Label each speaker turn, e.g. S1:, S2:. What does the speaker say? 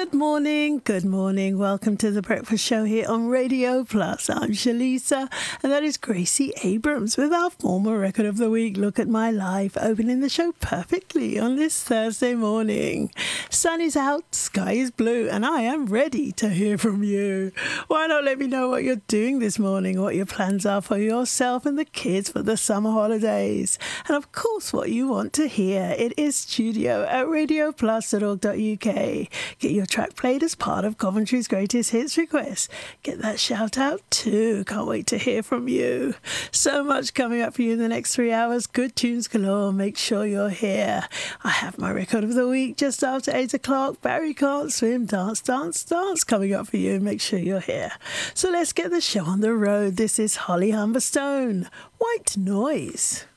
S1: Good morning. Welcome to the Breakfast Show here on Radio Plus. I'm Shalisa, and that is Gracie Abrams with our former Record of the Week. Look at my life, opening the show perfectly on this Thursday morning. Sun is out, sky is blue, and I am ready to hear from you. Why not let me know what you're doing this morning, what your plans are for yourself and the kids for the summer holidays, and of course what you want to hear. It is studio@radioplus.org.uk. Get your track played as part of Coventry's Greatest Hits requests. Get that shout out too. Can't wait to hear from you. So much coming up for you in the next 3 hours. Good tunes galore. Make sure you're here. I have my Record of the Week just after 8 o'clock. Barry Can't Swim, Dance, Dance, Dance coming up for you. Make sure you're here. So let's get the show on the road. This is Holly Humberstone. White Noise.